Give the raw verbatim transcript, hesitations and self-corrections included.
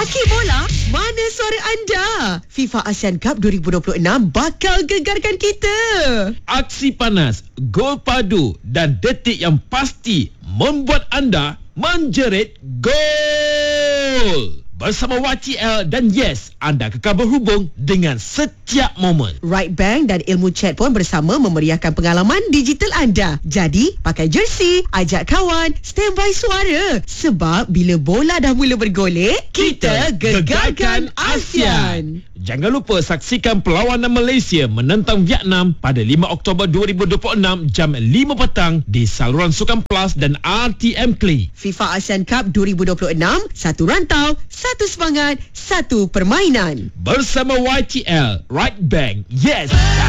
Baki bola, mana suara anda? FIFA Asian Cup dua ribu dua puluh enam bakal gegarkan kita. Aksi panas, gol padu dan detik yang pasti membuat anda menjerit gol. Bersama Y T L dan Yes, anda kekal berhubung dengan setiap momen. Right Bank dan Ilmu Chat pun bersama memeriahkan pengalaman digital anda. Jadi, pakai jersey, ajak kawan, standby suara. Sebab bila bola dah mula bergolek, kita gegarkan ASEAN. Jangan lupa saksikan perlawanan Malaysia menentang Vietnam pada lima Oktober dua ribu dua puluh enam jam lima petang di saluran Sukan Plus dan R T M Klik. FIFA Asian Cup dua ribu dua puluh enam, satu rantau, satu semangat, satu permainan. Bersama Y T L, Right Bank, Yes.